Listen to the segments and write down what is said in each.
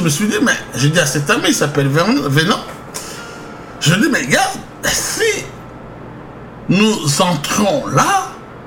me suis dit, mais j'ai dit à cet ami, il s'appelle Vénan, je dis, mais regarde, si nous entrions là,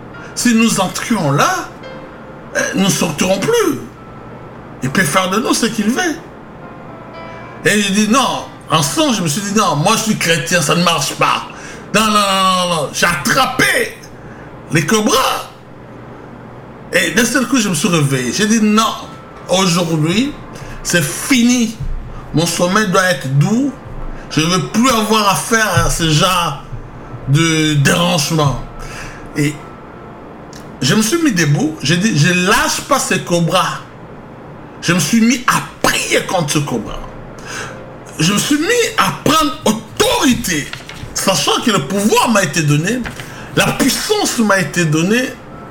nous ne sortirons plus. Il peut faire de nous ce qu'il veut. Et il dit, non, en songe, je me suis dit, non, moi je suis chrétien, ça ne marche pas. Non. J'ai attrapé les cobras. Et d'un seul coup, je me suis réveillé. J'ai dit, non, aujourd'hui, c'est fini. Mon sommeil doit être doux. Je ne veux plus avoir affaire à ce genre de dérangement. Et je me suis mis debout. J'ai dit, je ne lâche pas ces cobras. Je me suis mis à prier contre ce cobra. Je me suis mis à prendre autorité, sachant que le pouvoir m'a été donné, la puissance m'a été donnée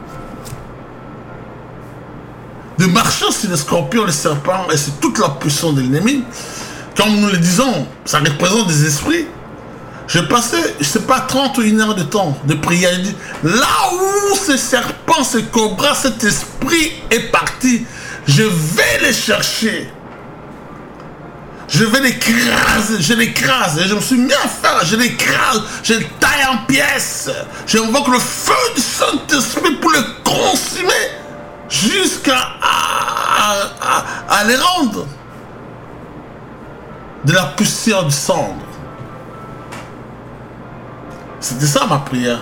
de marcher sur les scorpions, les serpents et sur toute la puissance de l'ennemi. Comme nous le disons, ça représente des esprits. Je passais, je ne sais pas, 31 heures de temps de prière. Je dis, là où ce serpent, ce cobra, cet esprit est parti, je vais les chercher. Je vais l'écraser, je l'écrase. Et je me suis mis à faire, je l'écrase, je le taille en pièces. J'invoque le feu du Saint-Esprit pour le consumer jusqu'à les rendre de la poussière du cendre. C'était ça ma prière.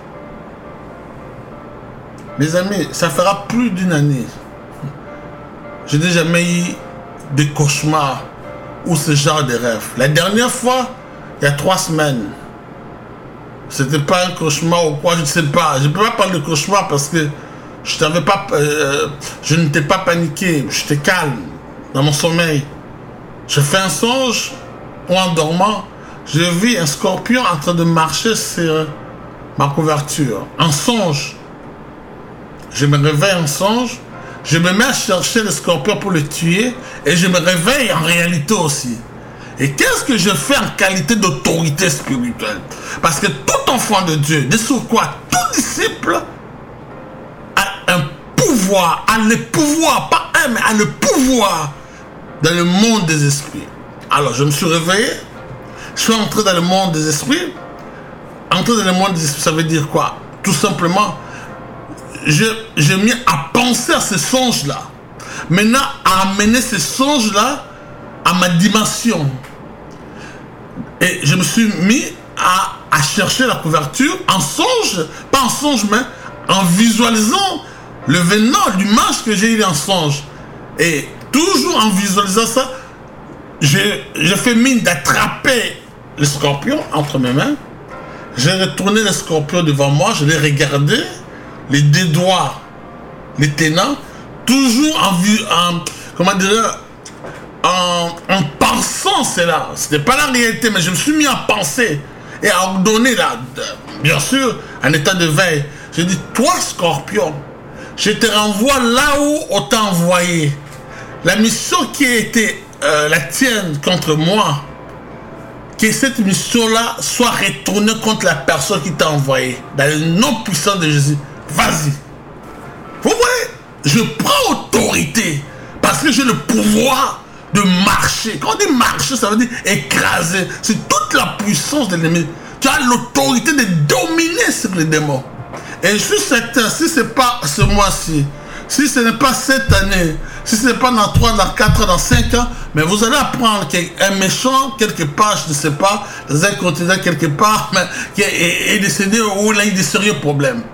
Mes amis, ça fera plus d'une année. Je n'ai jamais eu de cauchemars ou ce genre de rêve. La dernière fois, il y a 3 semaines. C'était pas un cauchemar ou quoi, je ne sais pas. Je ne peux pas parler de cauchemar parce que je n'étais pas paniqué. J'étais calme dans mon sommeil. Je fais un songe ou en dormant, je vis un scorpion en train de marcher sur ma couverture. En songe. Je me réveille en songe. Je me mets à chercher le scorpion pour le tuer et je me réveille en réalité aussi. Et qu'est-ce que je fais en qualité d'autorité spirituelle? Parce que tout enfant de Dieu, de sur quoi tout disciple a un pouvoir, a le pouvoir, pas un, mais a le pouvoir dans le monde des esprits. Alors je me suis réveillé, je suis entré dans le monde des esprits. Entrer dans le monde des esprits, ça veut dire quoi? Tout simplement, j'ai mis à penser à ces songes-là. Maintenant, à amener ces songes-là à ma dimension. Et je me suis mis à chercher la couverture en songe, pas en songe, mais en visualisant le venin du manche que j'ai eu en songe. Et toujours en visualisant ça, j'ai fait mine d'attraper le scorpion entre mes mains. J'ai retourné le scorpion devant moi, je l'ai regardé, les deux doigts, les tenants, toujours en pensant cela. C'était pas la réalité, mais je me suis mis à penser et à ordonner là, bien sûr, en état de veille. J'ai dit, toi scorpion, je te renvoie là où on t'a envoyé. La mission qui a été la tienne contre moi, que cette mission-là soit retournée contre la personne qui t'a envoyé. Dans le nom puissant de Jésus. Vas-y. Vous voyez, je prends autorité parce que j'ai le pouvoir de marcher. Quand on dit marcher, ça veut dire écraser. C'est toute la puissance de l'ennemi. Tu as l'autorité de dominer sur les démons. Et je suis certain, si ce n'est pas ce mois-ci, si ce n'est pas cette année, si ce n'est pas dans 3, dans 4, dans 5 ans, mais vous allez apprendre qu'un méchant, quelque part, je ne sais pas, dans un continent quelque part, mais qui est décédé où il a eu des sérieux problèmes.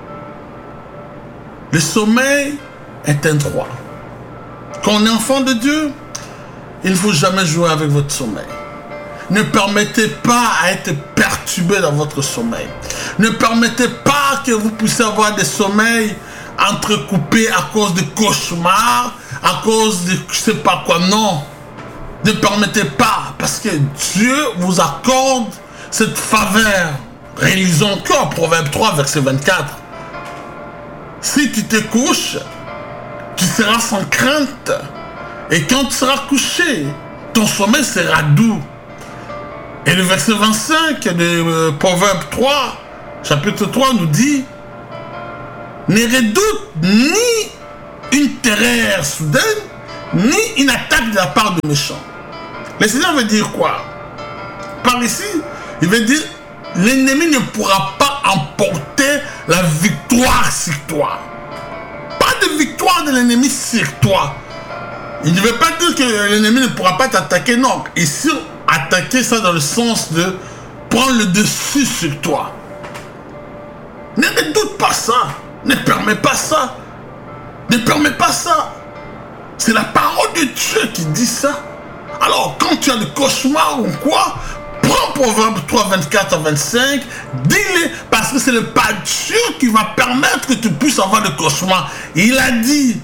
Le sommeil est un droit. Quand on est enfant de Dieu, il ne faut jamais jouer avec votre sommeil. Ne permettez pas à être perturbé dans votre sommeil. Ne permettez pas que vous puissiez avoir des sommeils entrecoupés à cause de cauchemars, à cause de je ne sais pas quoi. Non. Ne permettez pas, parce que Dieu vous accorde cette faveur. Réalisons encore Proverbe 3, verset 24. Si tu te couches, tu seras sans crainte. Et quand tu seras couché, ton sommeil sera doux. Et le verset 25 de Proverbe 3, chapitre 3 nous dit, ne redoute ni une terreur soudaine, ni une attaque de la part de méchants. Le Seigneur veut dire quoi? Par ici, il veut dire l'ennemi ne pourra pas emporter la victoire sur toi. Pas de victoire de l'ennemi sur toi. Il ne veut pas dire que l'ennemi ne pourra pas t'attaquer, non. Ici, attaquer ça dans le sens de prendre le dessus sur toi. Ne doute pas ça. Ne permets pas ça. Ne permets pas ça. C'est la parole de Dieu qui dit ça. Alors, quand tu as des cauchemars ou quoi, prends Proverbe 3, 24 à 25, dis-le, parce que c'est le pas Dieu qui va permettre que tu puisses avoir des cauchemars. Il a dit,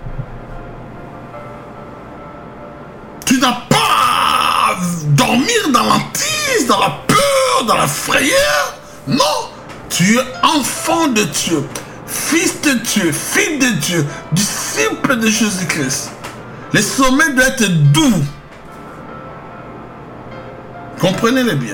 tu n'as pas à dormir dans l'antise, dans la peur, dans la frayeur. Non, tu es enfant de Dieu, fils de Dieu, fille de Dieu, disciple de Jésus-Christ. Le sommet doit être doux. Comprenez-le bien.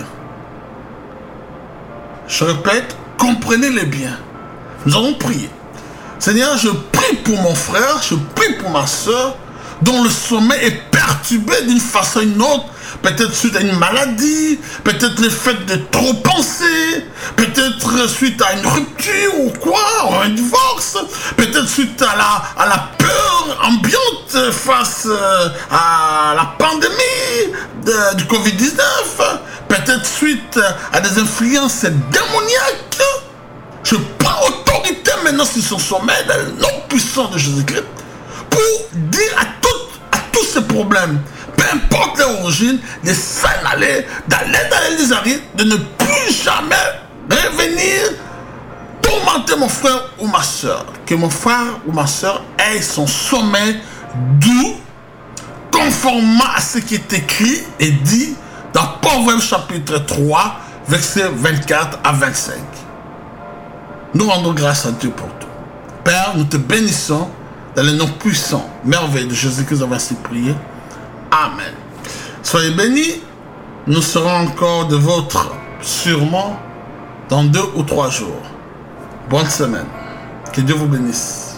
Je répète, comprenez-le bien. Nous allons prier. Seigneur, je prie pour mon frère, je prie pour ma soeur, dont le sommeil est perturbé d'une façon ou d'une autre, peut-être suite à une maladie, peut-être le fait de trop penser, peut-être suite à une rupture ou quoi, ou un divorce, peut-être suite à la peur ambiante face à la pandémie du Covid-19, peut-être suite à des influences démoniaques. Je prends autorité maintenant sur son sommeil dans le nom puissant de Jésus-Christ pour dire à tous ces problèmes, peu importe l'origine, de s'en aller, d'aller dans les arrêts, de ne plus jamais revenir tourmenter mon frère ou ma soeur. Que mon frère ou ma soeur ait son sommeil doux, conformément à ce qui est écrit et dit dans Proverbe chapitre 3, versets 24 à 25. Nous rendons grâce à Dieu pour tout. Père, nous te bénissons dans le nom puissant, merveilleux de Jésus-Christ, nous avons ainsi prié. Amen. Soyez bénis. Nous serons encore de vôtres sûrement dans 2 ou 3 jours. Bonne semaine. Que Dieu vous bénisse.